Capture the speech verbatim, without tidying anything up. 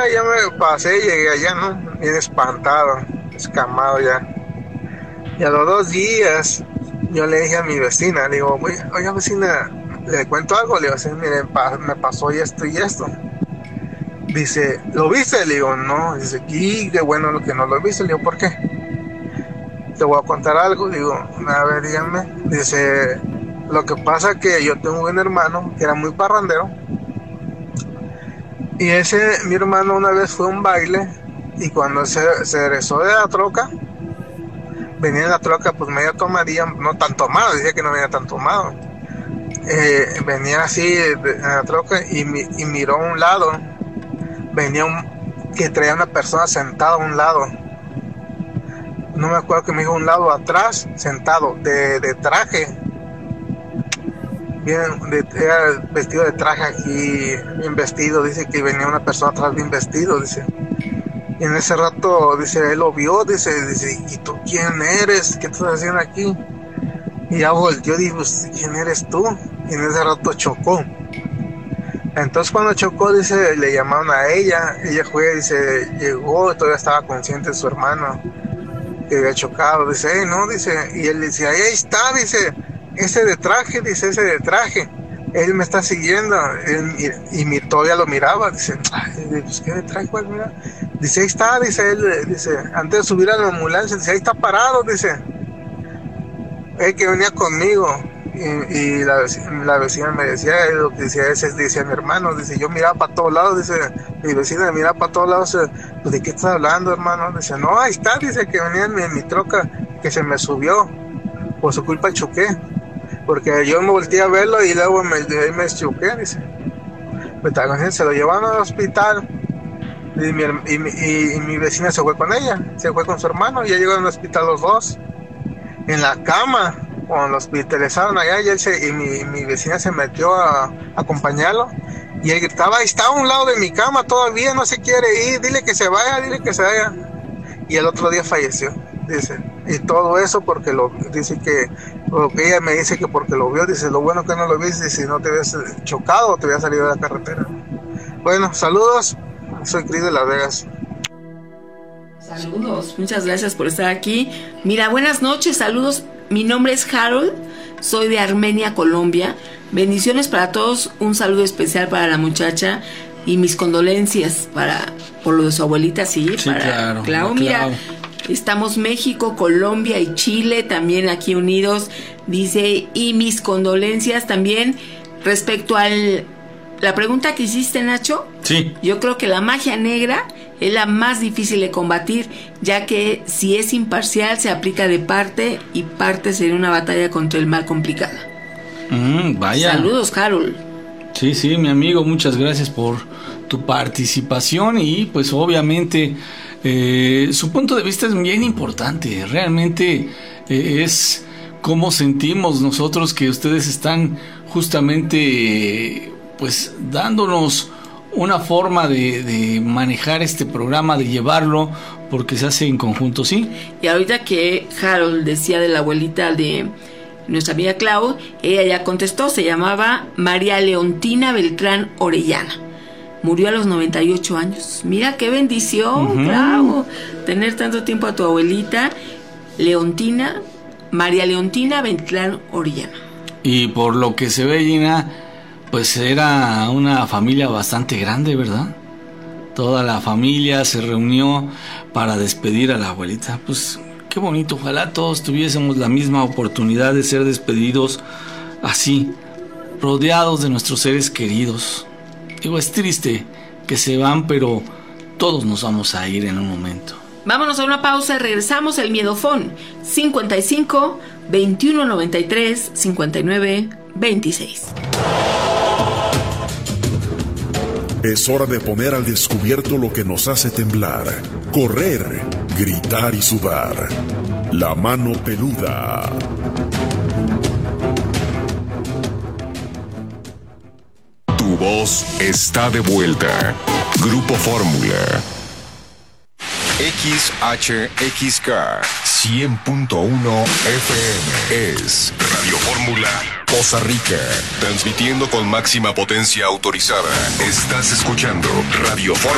ya me pasé, llegué allá, ¿no? Bien espantado, escamado ya. Y a los dos días, yo le dije a mi vecina, le digo, oiga vecina, ¿le cuento algo? Le digo, sí, mire, me pasó esto y esto. Dice, ¿lo viste? Le digo, no. Dice, y qué bueno lo que no lo viste. Le digo, ¿por qué? Te voy a contar algo. Le digo, a ver, díganme. Dice, lo que pasa que yo tengo un hermano que era muy parrandero. Y ese, mi hermano una vez fue a un baile y cuando se, se regresó de la troca, venía en la troca pues medio tomadía, no tan tomado, decía que no venía tan tomado. Eh, venía así de, en la troca y, y miró a un lado, venía un, que traía una persona sentada a un lado. No me acuerdo que me dijo un lado atrás, sentado, de, de traje. Bien, de, era vestido de traje aquí, bien vestido, dice que venía una persona atrás bien vestido, dice. Y en ese rato, dice, él lo vio, dice, dice, ¿y tú quién eres? ¿Qué estás haciendo aquí? Y ya volteó, dijo, ¿quién eres tú? Y en ese rato chocó. Entonces cuando chocó, dice, le llamaron a ella, ella fue, dice, llegó, todavía estaba consciente de su hermano, que había chocado, dice, hey, no, dice, y él decía, ahí está, dice, ese de traje, dice, ese de traje, él me está siguiendo, él, y, y mi, todavía lo miraba, dice, ay, pues qué de traje, pues, mira, dice, ahí está, dice él, dice, antes de subir a la ambulancia, dice, ahí está parado, dice, él que venía conmigo, y, y la, la vecina me decía, lo que decía ese, decía mi hermano, dice, yo miraba para todos lados, dice, mi vecina miraba para todos lados, pues, ¿de qué estás hablando, hermano? Dice, no, ahí está, dice, que venía en mi, en mi troca, que se me subió, por su culpa choqué. Porque yo me volteé a verlo y luego me, me choqué, dice. Pues, se lo llevaron al hospital y mi, y, mi, y, y mi vecina se fue con ella, se fue con su hermano y ya llegaron al hospital los dos. En la cama, cuando lo hospitalizaron allá, y, él se, y mi, mi vecina se metió a, a acompañarlo y él gritaba, ahí está a un lado de mi cama todavía, no se quiere ir, dile que se vaya, dile que se vaya. Y el otro día falleció, dice. Y todo eso porque lo dice que, lo que ella me dice que porque lo vio, dice, lo bueno que no lo viste, si no te habías chocado o te habías salido de la carretera. Bueno, saludos, soy Cris de Las Vegas. Saludos, muchas gracias por estar aquí. Mira, buenas noches, saludos, mi nombre es Harold, soy de Armenia, Colombia. Bendiciones para todos, un saludo especial para la muchacha y mis condolencias para por lo de su abuelita, sí, sí para claro, Clau, claro. Mira, estamos México, Colombia y Chile también aquí unidos, dice, y mis condolencias también respecto al la pregunta que hiciste, Nacho. Sí. Yo creo que la magia negra es la más difícil de combatir, ya que si es imparcial se aplica de parte y parte sería una batalla contra el mal complicada. Mm, vaya. Saludos, Harold. Sí, sí, mi amigo, muchas gracias por tu participación y pues obviamente eh, su punto de vista es bien importante. Realmente eh, es cómo sentimos nosotros que ustedes están justamente eh, pues dándonos una forma de, de manejar este programa, de llevarlo, porque se hace en conjunto, ¿sí? Y ahorita que Harold decía de la abuelita de nuestra amiga Clau, ella ya contestó, se llamaba María Leontina Beltrán Orellana. Murió a los noventa y ocho años. Mira qué bendición, uh-huh. Clau, tener tanto tiempo a tu abuelita, Leontina, María Leontina Beltrán Orellana. Y por lo que se ve, Gina, pues era una familia bastante grande, ¿verdad? Toda la familia se reunió para despedir a la abuelita. Pues qué bonito, ojalá todos tuviésemos la misma oportunidad de ser despedidos así, rodeados de nuestros seres queridos. Digo, es triste que se van, pero todos nos vamos a ir en un momento. Vámonos a una pausa y regresamos. El Miedofón cincuenta y cinco, veintiuno noventa y tres, cincuenta y nueve, veintiséis. Es hora de poner al descubierto lo que nos hace temblar, correr, gritar y sudar. La mano peluda. Tu voz está de vuelta. Grupo Fórmula. X H X K cien punto uno F M es Radio Fórmula Poza Rica, transmitiendo con máxima potencia autorizada. Estás escuchando Radio Fórmula.